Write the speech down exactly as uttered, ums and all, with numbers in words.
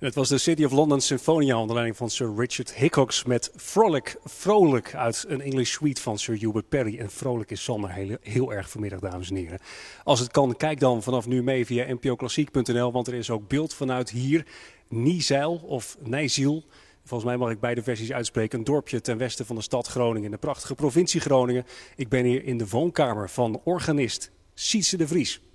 Het was de City of London Sinfonia onder leiding van Sir Richard Hickox met Frolic, Vrolijk uit een English suite van Sir Hubert Parry. En vrolijk is Sander heel, heel erg vanmiddag, dames en heren. Als het kan, kijk dan vanaf nu mee via n p o klassiek punt n l, want er is ook beeld vanuit hier, Niezijl of Nijziel. Volgens mij mag ik beide versies uitspreken. Een dorpje ten westen van de stad Groningen, in de prachtige provincie Groningen. Ik ben hier in de woonkamer van organist Sietse de Vries.